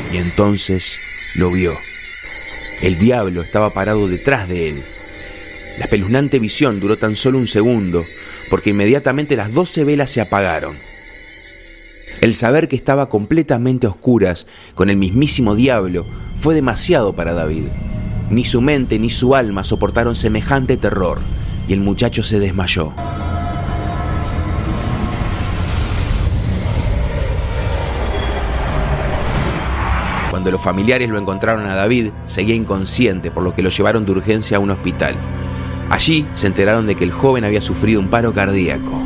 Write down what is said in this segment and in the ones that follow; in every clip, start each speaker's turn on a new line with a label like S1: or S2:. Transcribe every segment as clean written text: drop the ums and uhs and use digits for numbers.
S1: y entonces lo vio. El diablo estaba parado detrás de él. La espeluznante visión duró tan solo un segundo, porque inmediatamente las 12 velas se apagaron. El saber que estaba completamente a oscuras con el mismísimo diablo fue demasiado para David. Ni su mente ni su alma soportaron semejante terror, y el muchacho se desmayó. Cuando los familiares lo encontraron a David, seguía inconsciente, por lo que lo llevaron de urgencia a un hospital. Allí se enteraron de que el joven había sufrido un paro cardíaco.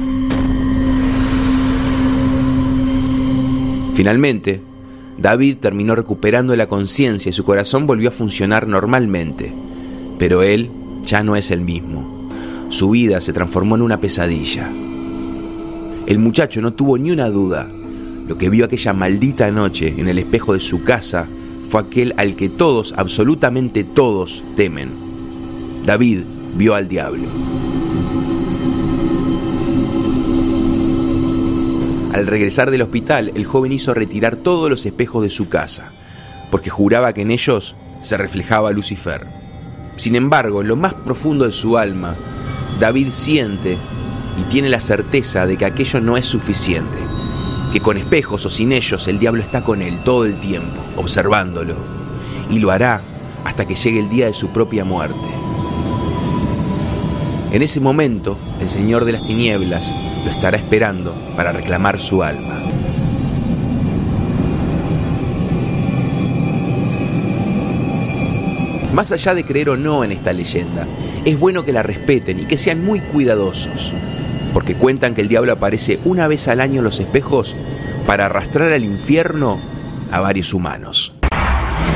S1: Finalmente, David terminó recuperando la conciencia y su corazón volvió a funcionar normalmente. Pero él ya no es el mismo. Su vida se transformó en una pesadilla. El muchacho no tuvo ni una duda. Lo que vio aquella maldita noche en el espejo de su casa fue aquel al que todos, absolutamente todos, temen. David vio al diablo. Al regresar del hospital, el joven hizo retirar todos los espejos de su casa, porque juraba que en ellos se reflejaba Lucifer. Sin embargo, en lo más profundo de su alma, David siente y tiene la certeza de que aquello no es suficiente, que con espejos o sin ellos el diablo está con él todo el tiempo, observándolo, y lo hará hasta que llegue el día de su propia muerte. En ese momento, el Señor de las Tinieblas lo estará esperando para reclamar su alma. Más allá de creer o no en esta leyenda, es bueno que la respeten y que sean muy cuidadosos, porque cuentan que el diablo aparece una vez al año en los espejos para arrastrar al infierno a varios humanos.